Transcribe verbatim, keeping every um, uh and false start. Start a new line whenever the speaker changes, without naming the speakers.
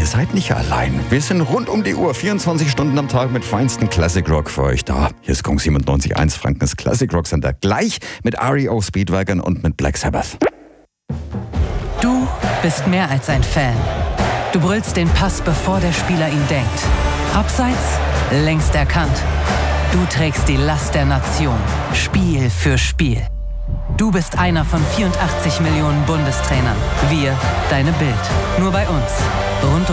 seid nicht allein. Wir sind rund um die Uhr, vierundzwanzig Stunden am Tag mit feinsten Classic Rock für euch da. Hier ist Kong siebenundneunzig Komma eins, Frankens Classic Rock Center. Gleich mit R E O Speedwagon und mit Black Sabbath.
Du bist mehr als ein Fan. Du brüllst den Pass, bevor der Spieler ihn denkt. Abseits, längst erkannt. Du trägst die Last der Nation, Spiel für Spiel. Du bist einer von vierundachtzig Millionen Bundestrainern. Wir, deine Bild. Nur bei uns. Rund